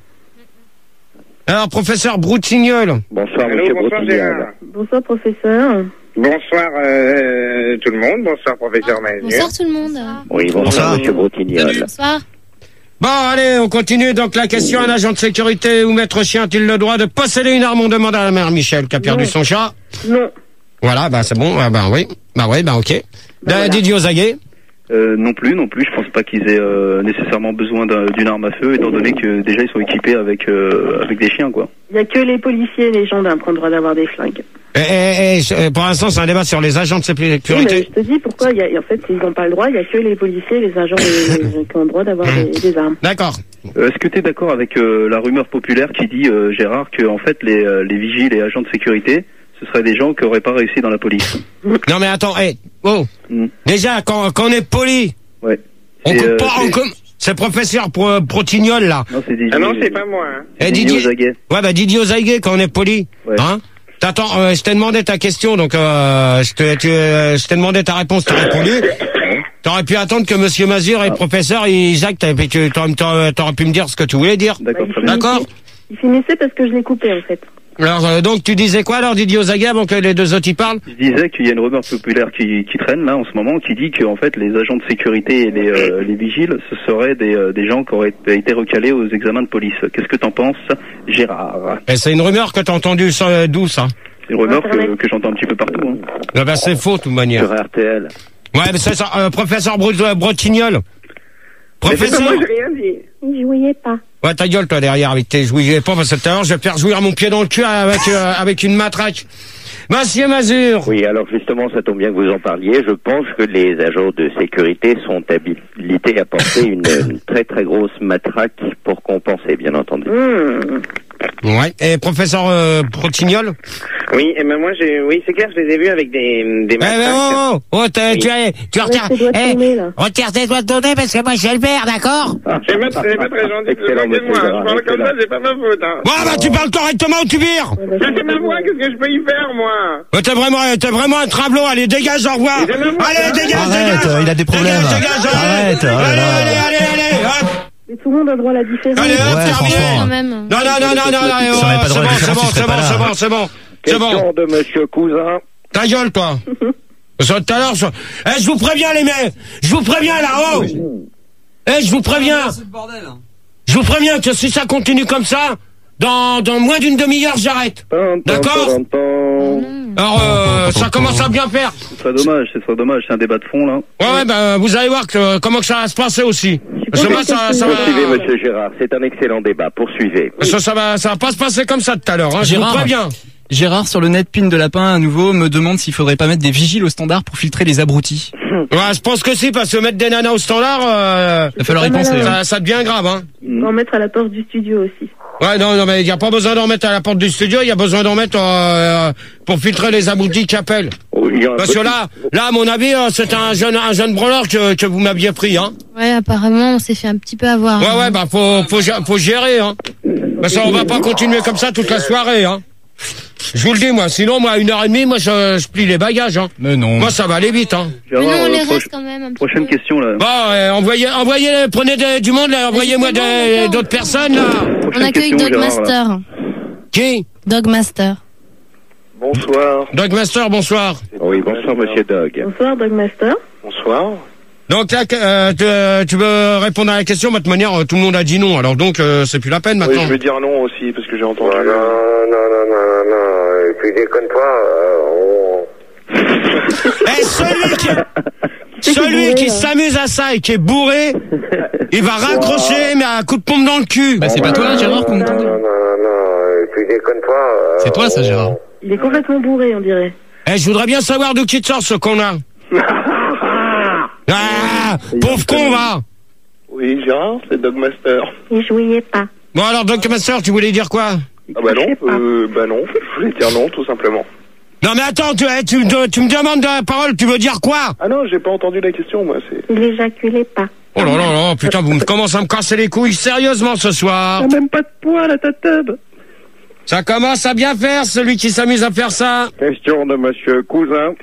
Alors, professeur Broutignol. Bonsoir, Allô, monsieur bonsoir, Brotignol. Gérard. Bonsoir professeur. Bonsoir euh, tout le monde, bonsoir professeur Mazur. Bonsoir tout le monde. Oui, bonsoir, Bonsoir. monsieur Brotignol. Bonsoir. Bon, allez, on continue. Donc, la question, un agent de sécurité ou maître chien a-t-il le droit de posséder une arme? On demande à la mère Michel qui a perdu Non. son chat. Non. Voilà, bah c'est bon, ah, bah oui. Bah oui, bah ok. Bah, Da- voilà. Didier Ozaguet. Euh, non plus, non plus. Je pense pas qu'ils aient euh, nécessairement besoin d'un- d'une arme à feu, étant donné que déjà ils sont équipés avec euh, avec des chiens, quoi. Il n'y a que les policiers et les gendarmes qui ont le droit d'avoir des flingues. Et, et- et, je- pour l'instant, c'est un débat sur les agents de Oui, mais sécurité. je te dis pourquoi. Il y a, en fait, ils n'ont pas le droit. Il n'y a que les policiers et les agents les- les- qui ont le droit d'avoir des, des armes. D'accord. Euh, Est-ce que tu es d'accord avec euh, la rumeur populaire qui dit, euh, Gérard, que en fait les, euh, les vigiles et agents de sécurité, ce seraient des gens qui auraient pas réussi dans la police? Non mais attends, hey, oh. Mm. Déjà, quand, quand on est poli, Ouais. on Et, coupe euh, pas, on c'est- coupe. C'est professeur Pro- Brotignol là. Non, c'est Didier. Ah non, c'est pas moi. Hein. Eh, Didier Didier. Ozaguet. Ouais, bah Didier Ozaguet, quand on est poli. Ouais. Hein? T'attends, euh, je t'ai demandé ta question, donc euh, je t'ai tu, euh, je t'ai demandé ta réponse, t'as répondu. T'aurais pu attendre que monsieur Mazur et le professeur, ils Jacques, et puis tu t'aurais, t'aurais- t'aurais pu me dire ce que tu voulais dire. D'accord, Bah, très il bien. D'accord. finissait- Il finissait parce que je l'ai coupé en fait. Alors euh, donc tu disais quoi alors Didier Ozaguet avant que les deux autres y parlent? Je disais qu'il y a une rumeur populaire qui, qui traîne là en ce moment, qui dit que en fait les agents de sécurité et les, euh, les vigiles, ce seraient des, euh, des gens qui auraient été recalés aux examens de police. Qu'est-ce que t'en penses, Gérard? Et c'est une rumeur que t'as entendue ça, euh, d'où ça? C'est une rumeur que, Internet. que j'entends un petit peu partout. Hein. Ah bah c'est faux de toute manière. Sur R T L. Ouais mais c'est ça, euh, professeur Bro- euh, Brotignol. Professeur. rien dit. Il jouait pas. Ouais, ta gueule, toi, derrière, avec tes jouets pas, parce que tout à l'heure, je vais faire jouir mon pied dans le cul avec, euh, avec une matraque. Monsieur Mazur. Oui, alors justement, ça tombe bien que vous en parliez. Je pense que les agents de sécurité sont habilités à porter une, une très très grosse matraque pour compenser, bien entendu. Mmh. Ouais. Et professeur, euh, Brotignol. Oui, et ben moi j'ai, oui c'est clair, je les ai vus avec des des Eh, mais matraques. oh, oh, oh, t'as- Oui. tu as, tu retires, tes doigts de eh, ton nez, là. retire tes doigts de ton nez parce que moi, je suis le père, d'accord? C'est pas, c'est pas très gentil de se Excellent, moquer de moi. monsieur Je parle comme Gérard, ça, c'est pas ma faute. Hein. Bon, bah, tu parles correctement ou tu vires? Mais c'est ma voix, qu'est-ce que je peux y faire, moi? Ouais, t'es vraiment, t'es vraiment un travelot, allez, dégage, au revoir. Mais c'est ma voix, Allez, hein. dégage, Arrête, dégage. il a des problèmes. Dégage, dégage, allez. Arrête, oh là Allez, là. allez, allez, allez, hop. Mais tout le monde a droit à la différence. Allez, hop, Ouais, terminé. franchement. Quand même. Non, non, non, non, non, non, Si on n'avait pas c'est droit à bon, la c'est différence, bon, tu c'est serais bon, pas c'est là. bon, c'est bon, c'est bon. Question de monsieur Cousin. Ta gueule, toi. Ça, tout à l'heure, ça... Eh, je vous préviens, les mecs. Je vous préviens, là-haut. Eh, je vous préviens. Je vous préviens que si ça continue comme ça, dans, dans moins d'une demi-heure, j'arrête. D'accord? Alors, euh, ça commence à bien faire. Ce serait dommage, ce serait dommage, c'est un débat de fond, là. Ouais, ouais, bah, vous allez voir que, euh, comment que ça va se passer aussi. Parce que moi, ça, ça va... Poursuivez, monsieur Gérard, c'est un excellent débat, poursuivez. Ça, ça va, ça va pas se passer comme ça tout à l'heure, hein, je vous préviens. Gérard, sur le net, Pin de Lapin, à nouveau, me demande s'il faudrait pas mettre des vigiles au standard pour filtrer les abrutis. Ouais, je pense que si, parce que mettre des nanas au standard, euh, il va falloir y penser. Ça, hein. ça devient grave, hein. En mettre à la porte du studio aussi. Ouais, non, non, mais il n'y a pas besoin d'en mettre à la porte du studio, il y a besoin d'en mettre euh, pour filtrer les abrutis qui appellent. Oui, parce que là, là, à mon avis, euh, c'est un jeune, un jeune branleur que, que vous m'aviez pris, hein. Ouais, apparemment, on s'est fait un petit peu avoir. Ouais, ouais, bah, faut, faut, faut gérer, hein. Parce qu'on va pas continuer comme ça toute la soirée, hein. Je vous le dis, moi, sinon, moi, à une heure et demie, moi, je, je plie les bagages, hein. Mais non. Moi, ça va aller vite, hein. Mais non, on les reste quand même un petit Prochaine peu. question, là. Bon, euh, envoyez, envoyez, prenez des- du monde, là, envoyez-moi des- d'autres personnes, là. On accueille Dogmaster. Qui? Dogmaster. Bonsoir. Dogmaster, bonsoir. Oui, bonsoir, monsieur Dog. Bonsoir, Dogmaster. Bonsoir. Donc là, euh, tu, tu veux répondre à la question, de toute manière, euh, tout le monde a dit non, alors donc, euh, c'est plus la peine Oui, maintenant. je vais dire non aussi, parce que j'ai entendu... non, non, non, non, non, et puis déconne pas, Eh, celui qui, celui qui s'amuse à ça et qui est bourré, il va raccrocher, mais à un coup de pompe dans le cul. Bah, c'est pas toi, Gérard, qu'on entendait. non, non, non, et puis déconne pas. C'est toi, ça, Gérard. Il est complètement bourré, on dirait. Eh, je voudrais bien savoir d'où qui te sort ce qu'on a. Ah, pauvre con, va. Oui, Gérard, c'est Dogmaster. Il jouait pas. Bon, alors, Dogmaster, tu voulais dire quoi? Ah bah non, euh, bah non, je voulais dire non, tout simplement. Non, mais attends, tu, eh, tu, me- tu me demandes de la parole, tu veux dire quoi? Ah non, j'ai pas entendu la question, moi, c'est... Il éjaculait pas. Oh là là là, putain, vous me commencez à me casser les couilles sérieusement ce soir. T'as même pas de poil à ta table. Ça commence à bien faire, celui qui s'amuse à faire ça. Question de monsieur Cousin.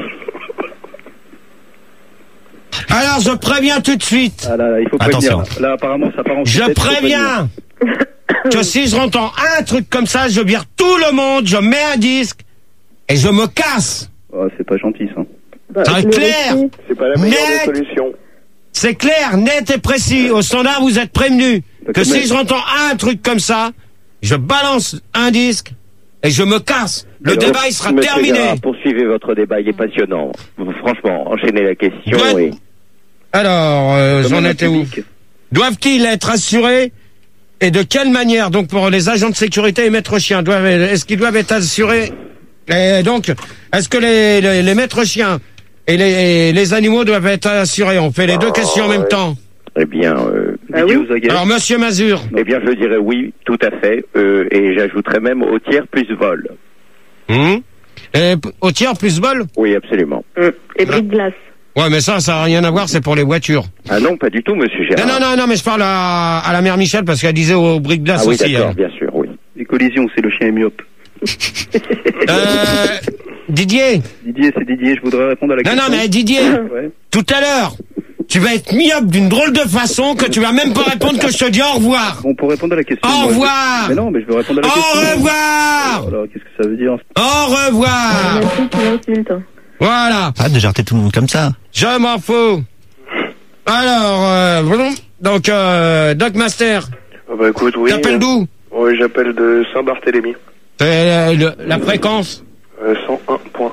Alors, je préviens tout de suite. Ah là, là, il faut Attention. prévenir. Là, apparemment, ça part en Je sucette, faut préviens que si je rentre un truc comme ça, je vire tout le monde, je mets un disque et je me casse. Oh, c'est pas gentil, ça. Bah, Ça va être le clair. récit. C'est pas la meilleure Net. des solutions. C'est clair, net et précis. Au standard, vous êtes prévenus que si je rentre un truc comme ça, je balance un disque et je me casse. Le Alors, débat, il sera monsieur terminé. Gérard, poursuivez votre débat, il est passionnant. Franchement, enchaînez la question Ouais. et... Alors, euh, Comment j'en on a étais où? public Doivent-ils être assurés et de quelle manière? Donc pour les agents de sécurité et maîtres chiens, doivent, est-ce qu'ils doivent être assurés? Et donc, est-ce que les, les, les maîtres chiens et les, les animaux doivent être assurés? On fait les deux questions en même temps. Eh bien, euh, Ah oui. Vidéo Zaguet. Alors, Monsieur Mazur. eh bien, je dirais oui, tout à fait, euh, et j'ajouterais même au tiers plus vol. Hum et, p- au tiers plus vol? Oui, absolument. Hum. Et bris de glace. Ouais, mais ça, ça n'a rien à voir, c'est pour les voitures. Ah non, pas du tout, monsieur Non, Gérard. non, non, non, mais je parle à, à la mère Michel parce qu'elle disait au briques glace Ah oui, aussi. d'accord, elle. bien sûr, oui. Les collisions, c'est le chien est myope. Euh, Didier. Didier, c'est Didier, je voudrais répondre à la Non, question. non, mais Didier, Ouais. tout à l'heure, tu vas être myope d'une drôle de façon que tu vas même pas répondre que je te dis au revoir. Bon, pour répondre à la question... Au moi, je- revoir. Mais non, mais je veux répondre à la Au question. revoir. Alors, qu'est-ce que ça veut dire? Au revoir. Merci pour l'insulte. Voilà. Arrête de jarter tout le monde comme ça. Je m'en fous. Alors, euh, bon, donc, euh, Doc Master, Ah bah écoute, oui. t'appelles d'où? Oui, j'appelle de Saint-Barthélemy. C'est euh, le- la fréquence. Euh, cent un point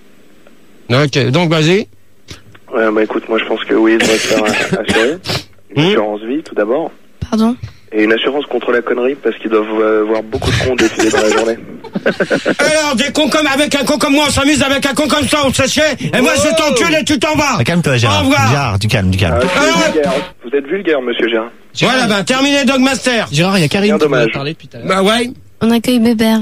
un. Ok, donc vas-y. Ouais, bah écoute, moi je pense que oui, il devrait se faire euh, assurer. Une Mmh. assurance vie, tout d'abord. Pardon. Et une assurance contre la connerie, parce qu'ils doivent euh, voir beaucoup de cons défiler dans la journée. Alors, des cons comme, avec un con comme moi, on s'amuse avec un con comme ça, on se fait chier, et moi je t'encule et tu t'en vas. Ah, calme-toi, Au Gérard. revoir. Gérard, du calme, du calme. Ah, vous, Alors- êtes vulgaire. Vous êtes vulgaire, monsieur Gérard. Voilà, bah, terminé Dog Master. Gérard, il y a Karine Bien qui voulait dommage. parler depuis tout à l'heure. Bah ouais. On accueille Bébert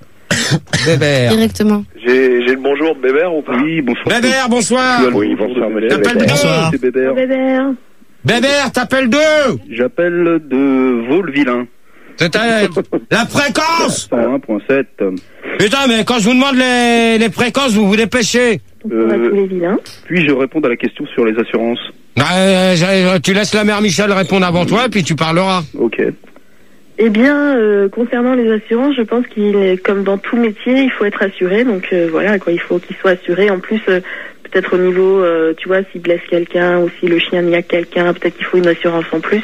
Bébert. directement. J'ai j'ai le bonjour de Bébert ou pas? Oui, bonsoir. Bébert, bonsoir. Oui, bonsoir, monsieur T'appelles Bébert. deux. Bonsoir, c'est Bébert. Bébert. Bébert, t'appelles deux. J'appelle de Vaux-le-Vilain. C'est ta- la fréquence. cent un point sept. Putain, mais quand je vous demande les, les fréquences, vous vous dépêchez. Donc on a Euh, tous les vilains. Puis-je répondre à la question sur les assurances? Bah, euh, j'ai- tu laisses la mère Michel répondre avant toi, et puis tu parleras. Ok. Eh bien, euh, concernant les assurances, je pense qu'il est comme dans tout métier, il faut être assuré. Donc euh, voilà, quoi, il faut qu'il soit assuré. En plus, euh, peut-être au niveau, euh, tu vois, s'il blesse quelqu'un ou si le chien n'y a quelqu'un, peut-être qu'il faut une assurance en plus.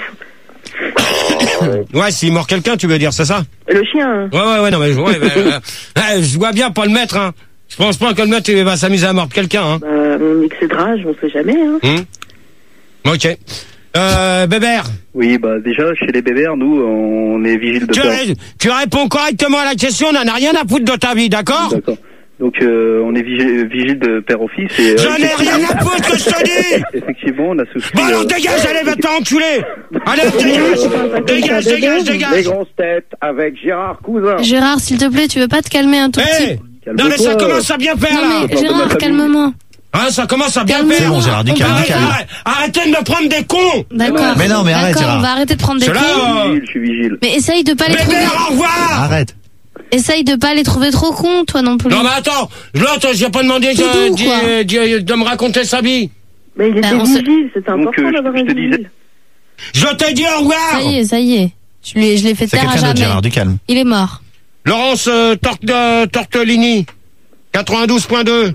Ouais, s'il mord quelqu'un, tu veux dire, c'est ça? Le chien. Hein. Ouais, ouais, ouais, non, mais je, ouais, euh, euh, je vois bien pas le mettre, hein. Je pense pas que le maître il va s'amuser à mordre quelqu'un, hein. Bah, on excédera, on sait jamais, hein. Mmh. Ok. Euh, Bébert. Oui, bah déjà, chez les bébères, nous, on est vigile de tu, père. ré- tu réponds correctement à la question, on n'en a rien à foutre de ta vie, d'accord? D'accord. Donc, euh, on est vigile, vigile de père au fils et... J'en ai rien à foutre que je te dis. Effectivement, on a souscrit... Bon alors euh, dégage, allez, va te faire enculer. Allez, dégage, dégage, dégage, dégage. Les grosses têtes avec Gérard Cousin. Gérard, s'il te plaît, tu veux pas te calmer un tout Hey, petit non mais ça commence à bien faire, Non là. mais Gérard, calme-moi. Hein, ça commence à bien Calme-toi. faire. C'est bon, Gérard, du calme, du Arrête, calme. arrête, arrêtez de me prendre des cons. D'accord. Mais non, mais arrête, D'accord, Gérard. on va arrêter de prendre des Cela, cons. euh, Je suis vigile. Mais essaye de pas les trouver. Bébert, au revoir. Arrête. Essaye de pas les trouver trop cons, toi non plus. Non mais attends, l'autre, j'ai pas demandé C'est de, doux, quoi. de, de- de me raconter sa vie. Mais il était Bah, on se- vigile, c'était Donc, important euh, d'avoir je un te disais... vigile. Je te dis au revoir. Ça y est, ça y est. Je lui ai- je l'ai fait C'est taire à quelqu'un d'autre, jamais. Gérard, du calme. Il est mort. Laurence euh, Tor- de- Tortellini, quatre-vingt-douze point deux.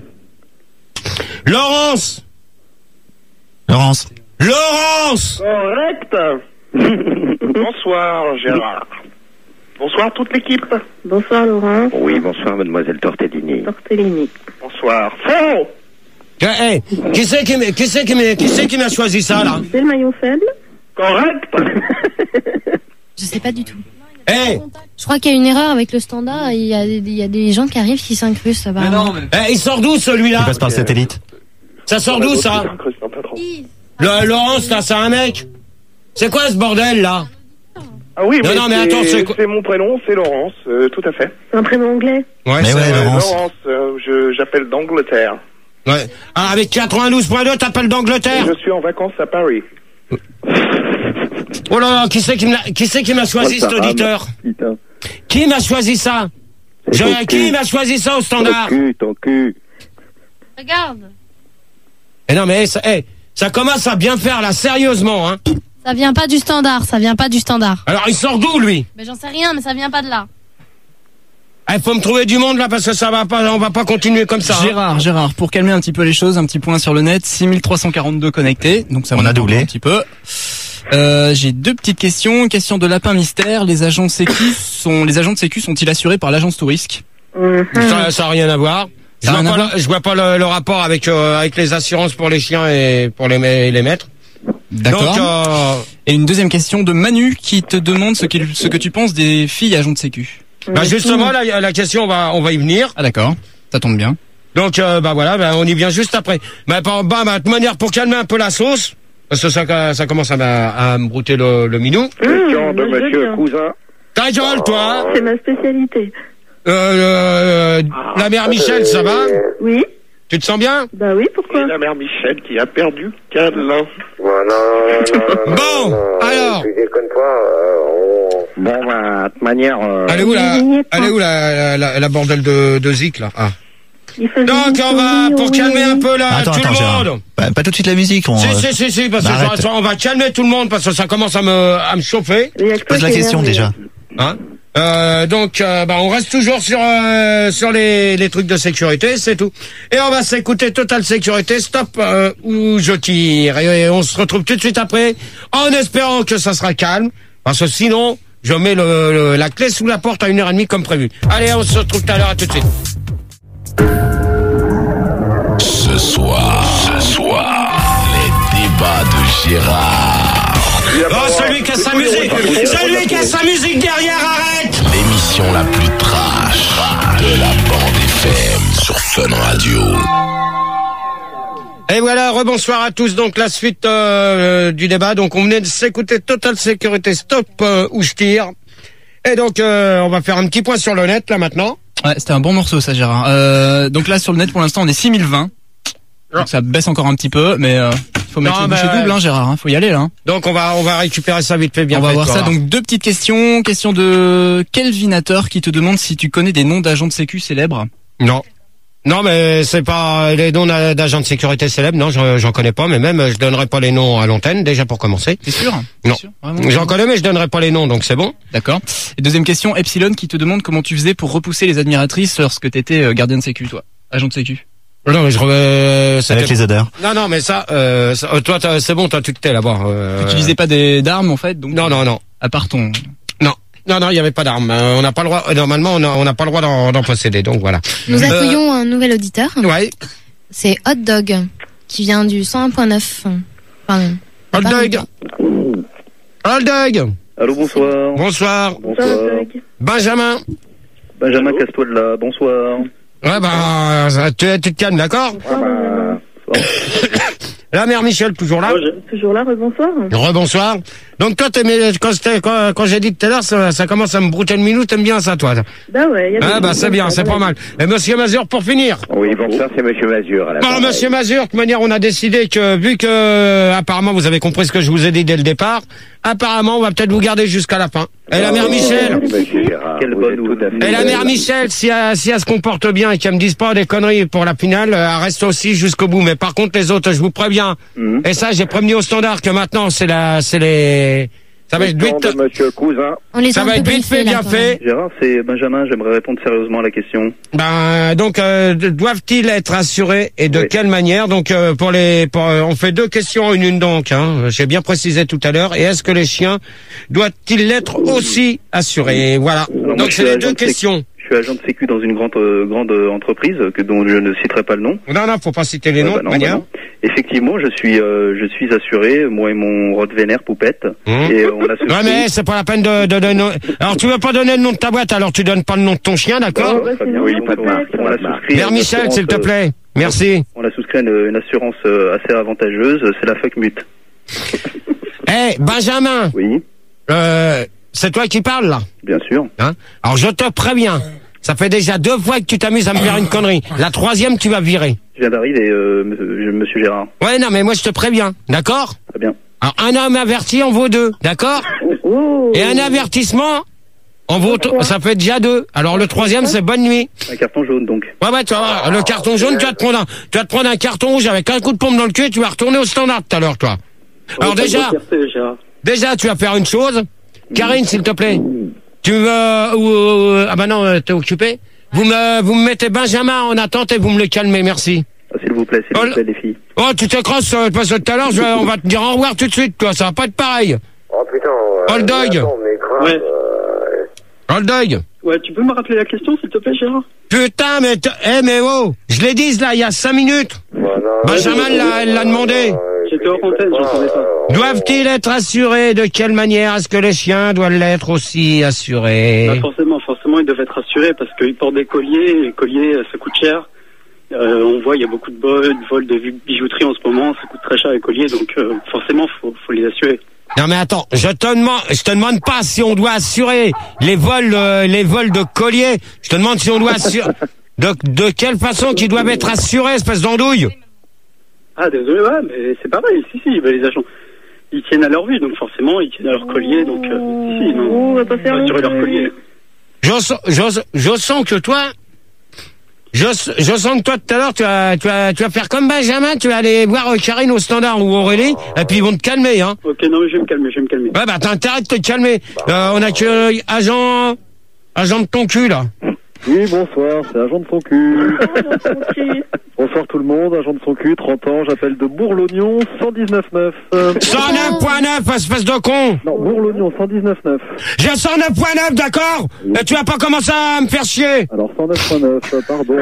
Laurence. Laurence. Laurence. Correct. Bonsoir Gérard. Bonsoir toute l'équipe. Bonsoir Laurent. Oui, bonsoir, mademoiselle Tortellini. Tortellini. Bonsoir. Faux. Eh, hey, qui c'est qui, m'a- qui c'est qui, m'a- qui c'est qui m'a choisi ça là? C'est le maillon faible. Correct. Je sais pas du tout. Eh, Je crois qu'il y a une erreur avec le standard. Il y a, des- il y a des gens qui arrivent qui s'incrustent. Ça va. eh, il sort d'où celui-là? Il passe par le satellite. Ça sort d'où ça? Le, Laurence, là, c'est un mec? C'est quoi ce bordel là? Ah oui, Non, mais non, mais c'est- attends, c'est quoi- c'est mon prénom, c'est Laurence, euh, tout à fait. C'est un prénom anglais. Ouais, Mais c'est- ouais, Euh, Laurence. Laurence, euh, je- j'appelle d'Angleterre. ouais. Ah, avec quatre-vingt-douze point deux, t'appelles d'Angleterre? Je suis en vacances à Paris. Oh là là, qui c'est qui m'a, qui c'est qui m'a choisi Oh, cet ça auditeur? rame. Putain. Qui m'a choisi ça? C'est Je- ton qui cul. m'a choisi ça au standard? Ton cul, ton cul. Regarde. Eh non mais ça, eh, ça commence à bien faire là, sérieusement, hein. Ça vient pas du standard. Ça vient pas du standard. Alors il sort d'où lui? Mais j'en sais rien, mais ça vient pas de là. Il faut me trouver du monde là parce que ça va pas, on va pas continuer comme ça. hein. Gérard, Gérard, pour calmer un petit peu les choses, un petit point sur le net, six mille trois cent quarante-deux connectés, donc ça On monte a doublé. un petit peu. Euh, j'ai deux petites questions. Une question de lapin mystère. Les agents de sécu sont, les agents de sécu sont-ils assurés par l'agence Touriste? Mhm. Ça, ça a rien à voir. Je Ça a vois, rien pas à voir le, je vois pas le, le rapport avec euh, avec les assurances pour les chiens et pour les ma- les maîtres. D'accord. Donc euh, Et une deuxième question de Manu qui te demande ce, qu'il- ce que tu penses des filles agents de sécu. bah justement la, la question on va on va y venir. Ah d'accord, ça tombe bien. Donc euh, bah voilà, bah, on y vient juste après. Bah, bah, bah, bah, de manière pour calmer un peu la sauce, parce que ça ça commence à, m'a- à me brouter le, le minou. Question Mmh, de moi, je veux Monsieur bien. Cousin. Ta gueule toi. C'est ma spécialité. Euh, euh, la mère Michel, ça va? Oui. Tu te sens bien? Bah oui, pourquoi? C'est la mère Michel qui a perdu Calin. Bon, alors. Tu déconnes pas. Bon, bah, de toute manière... euh, Elle est où la, Il y est pas. elle est où la, la, la bordel de, de Zik là? Ah. Il faisait Donc une on va, souris, pour oui, calmer oui. un peu là, Attends, tout attends, le Gérard. monde. Pas, pas tout de suite la musique. On, Si, euh, si, si, si, parce que bah, ça- arrête. ça- on va calmer tout le monde parce que ça commence à me, à me chauffer. Il y a que toi Pose la qui es question énervé. déjà. Hein euh, donc, euh, bah, on reste toujours sur euh, sur les, les trucs de sécurité, c'est tout. Et on va s'écouter Total Sécurité, Stop euh, ou je tire. Et, et on se retrouve tout de suite après, en espérant que ça sera calme, parce que sinon, je mets le, le- la clé sous la porte à une heure et demie comme prévu. Allez, on se retrouve tout à l'heure, à tout de suite. Ce soir, ce soir, les débats de Gérard. Oh, celui qui a sa musique, celui qui a sa musique derrière, arrête! L'émission la plus trash de la bande F M sur Fun Radio. Et voilà, rebonsoir à tous. Donc la suite euh, du débat. Donc on venait de s'écouter Total Sécurité, Stop euh, ou je tire. Et donc euh, on va faire un petit point sur le net là maintenant. Ouais, c'était un bon morceau ça, Gérard. Euh, donc là sur le net pour l'instant on est six mille vingt. Donc ça baisse encore un petit peu, mais euh, il faut mettre Non, les bouchées bah, doubles, hein, Gérard. Hein, faut y aller là. Hein. Donc on va on va récupérer ça vite fait bien. On va fait, voir toi, ça. là. Donc deux petites questions. Question de Kelvinateur qui te demande si tu connais des noms d'agents de sécu célèbres. Non. Non, mais c'est pas les noms d'a- d'agents de sécurité célèbres. Non, j'en j'en connais pas. Mais même, je donnerai pas les noms à l'antenne déjà pour commencer. T'es sûr? Non. T'es sûr Vraiment J'en connais, mais je donnerai pas les noms, donc c'est bon. D'accord. Et deuxième question, Epsilon qui te demande comment tu faisais pour repousser les admiratrices lorsque t'étais euh, gardien de sécu, toi, agent de sécu. Non, mais je euh, Avec les odeurs. Non, non, mais ça, euh, ça toi, c'est bon, toi, tu te tais là-bas. Euh... Tu utilisais pas des d'armes en fait, donc. Non, non, non. À part ton. Non, non, non, il y avait pas d'armes. Euh, on n'a pas le droit. Normalement, on n'a on n'a pas le droit d'en, d'en posséder. Donc voilà. Nous accueillons euh... un nouvel auditeur. Ouais. C'est Hot Dog qui vient du cent un point neuf. Pardon. Hot Dog. Hot Dog. Allô, bonsoir. Bonsoir. Bonsoir. Benjamin. Benjamin, casse-toi de là. Bonsoir. Ouais, bah, tu, tu te calmes, d'accord? Ouais, bah, la mère Michel, toujours là? Toujours là, rebonsoir. Rebonsoir. Donc toi, t'aimais, quand, quand, quand j'ai dit tout à l'heure, ça, ça commence à me brouter une minute, t'aimes bien ça, toi? Bah ouais. Y a ah bah c'est bien, c'est pas mal. Et Monsieur Mazur, pour finir? Oui, bonsoir, c'est Monsieur Mazur. À la bon, Monsieur Mazur, de toute manière, on a décidé que, vu que, apparemment, vous avez compris ce que je vous ai dit dès le départ, apparemment, on va peut-être vous garder jusqu'à la fin. Et la mère Michel? Quelle bonne Et la mère Michel, si elle, si elle se comporte bien et qu'elle me dise pas des conneries pour la finale, elle reste aussi jusqu'au bout. Mais par contre, les autres, je vous préviens. Mmh. Et ça, j'ai prévenu au standard que maintenant, c'est la, c'est les, ça va être vite. Monsieur Cousin. Ça va être vite fait, bien fait. Gérard, c'est Benjamin, j'aimerais répondre sérieusement à la question. Ben, donc, euh, doivent-ils être assurés et de oui. quelle manière? Donc, euh, pour les, pour, euh, on fait deux questions, une une donc, hein. J'ai bien précisé tout à l'heure. Et est-ce que les chiens doivent-ils l'être aussi assurés? Voilà. Alors, donc, c'est les deux questions. Je suis agent de sécu dans une grande euh, grande entreprise que dont je ne citerai pas le nom. Non, non, faut pas citer les noms, ouais, bah de manière. Bah Effectivement, je suis euh, je suis assuré, moi et mon Rottweiler Poupette. Mmh. Et on a ouais, mais c'est pas la peine de, de donner. Alors tu veux pas donner le nom de ta boîte, alors tu donnes pas le nom de ton chien, d'accord? Oh, oui, pas de marque. On a souscrit. Mère Michel, s'il te plaît. Merci. On a souscrit une, une assurance assez avantageuse, c'est la FuckMut. Eh, hey, Benjamin. Oui. Euh, c'est toi qui parles là? Bien sûr. Hein? Alors je te préviens. Ça fait déjà deux fois que tu t'amuses à me faire une connerie. La troisième, tu vas virer. Je viens d'arriver, euh, monsieur Gérard. Ouais, non, mais moi, je te préviens. D'accord? Très bien. Alors, un homme averti en vaut deux. D'accord? Oh. Et un avertissement en vaut, oh, ça fait déjà deux. Alors, le troisième, c'est bonne nuit. Un carton jaune, donc. Ouais, ouais, tu vas voir. Le carton jaune, tu vas te prendre un, tu vas te prendre un carton rouge avec un coup de pompe dans le cul et tu vas retourner au standard tout à l'heure, toi. Alors, oh, déjà, déjà, tu vas faire une chose. Karine, s'il te plaît. Tu veux, ou, ou, ah bah non, t'es occupé. Vous me, vous me mettez Benjamin en attente et vous me le calmez, merci. Oh, s'il vous plaît, s'il oh, vous plaît, les filles. Oh, tu t'écrases, parce que tout à l'heure, je, on va te dire au revoir tout de suite, toi, ça va pas être pareil. Oh putain, euh, Old Dog. Attends, mais grave, ouais. Euh... Old Dog. Ouais, tu peux me rappeler la question, s'il te plaît, Gérard? Putain, mais, eh, hey, mais oh, je l'ai dit, là, il y a cinq minutes. Voilà. Benjamin l'a, l'a demandé. J'étais hors antenne, j'entendais pas. Doivent-ils être assurés? De quelle manière est-ce que les chiens doivent l'être aussi assurés? Bah forcément, forcément, ils doivent être assurés parce qu'ils portent des colliers, et les colliers, ça coûte cher. Euh, on voit, il y a beaucoup de vols, de vols de bijouterie en ce moment, ça coûte très cher les colliers, donc euh, forcément, faut, faut les assurer. Non mais attends, je te demande, je te demande pas si on doit assurer les vols, euh, les vols de colliers. Je te demande si on doit assurer. De, de quelle façon qu'ils doivent être assurés, espèce d'andouille? Ah désolé, ouais, mais c'est pareil, si si, bah, les agents, ils tiennent à leur vie, donc forcément ils tiennent à leur collier, donc euh, si si, non, on va pas faire assurer leur collier. Je, je, je sens que toi, je, je sens que toi tout à l'heure tu vas, tu vas, tu vas faire comme Benjamin, tu vas aller voir Karine au standard ou Aurélie, et puis ils vont te calmer, hein. Ok, non mais je vais me calmer, je vais me calmer. Ouais bah t'as intérêt de te calmer. Euh, on a que agent, agent de ton cul là. Oui, bonsoir, c'est agent de son cul. Bonsoir tout le monde, agent de son cul, trente ans, j'appelle de Bourg-l'Oignon, cent dix-neuf neuf. Euh... cent neuf point neuf, espèce de con. Non, Bourg-l'Oignon, cent dix-neuf neuf. J'ai cent neuf point neuf, d'accord? Oui. Et tu vas pas commencer à me faire chier. Alors cent neuf point neuf, pardon.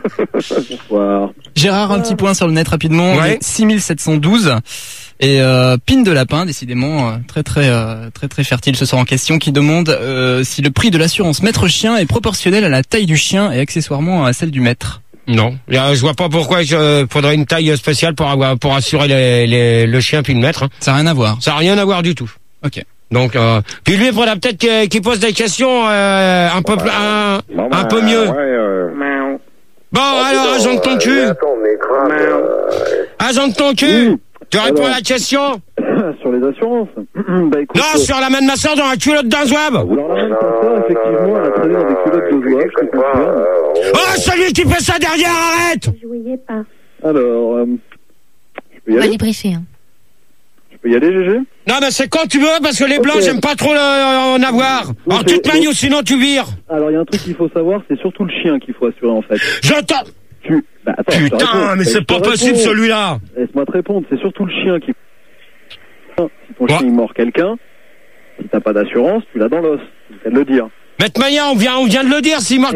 Bonsoir. Gérard, un petit point sur le net rapidement. Ouais. six mille sept cent douze. Et euh, Pine de Lapin, décidément euh, très très euh, très très fertile ce soir en question, qui demande euh, si le prix de l'assurance maître chien est proportionnel à la taille du chien et accessoirement à celle du maître. Non, je vois pas pourquoi il faudrait une taille spéciale pour avoir, pour assurer les, les, le chien puis le maître. Hein. Ça n'a rien à voir. Ça n'a rien à voir du tout. Ok. Donc, euh, puis lui, il faudra peut-être qu'il, qu'il pose des questions euh, un peu ouais. un, bon, un peu mieux. Ouais, euh... Bon, oh, alors, putain, agent de ton cul. Euh, attends, mais grave, euh... Agent de ton cul. Oui. Tu réponds alors, à la question? Sur les assurances. Bah, écoute, non, euh... sur la main de ma soeur dans la culotte d'un zouave. Alors la main de ta soeur, effectivement, elle a traîné dans des culottes de zouave, je te confirme. Oh, celui qui fait ça derrière, arrête. Je voyais pas. Alors, euh, je peux y On aller. va les briefer. Hein. Je peux y aller, Gégé? Non, mais c'est quand tu veux, parce que les blancs, okay. J'aime pas trop le, en avoir. Alors, tu te manies ou sinon tu vires. Alors, il y a un truc qu'il faut savoir, c'est surtout le chien qu'il faut assurer, en fait. Je t'en... Tu... Bah, attends, je te Putain, réponds. mais Je c'est te pas réponds. possible celui-là. Laisse-moi te répondre, c'est surtout le chien qui... Si ton Ouais. chien il mord quelqu'un, si t'as pas d'assurance, tu l'as dans l'os. C'est le cas de le dire. Maître Maillard, on vient, on vient de le dire, s'il mord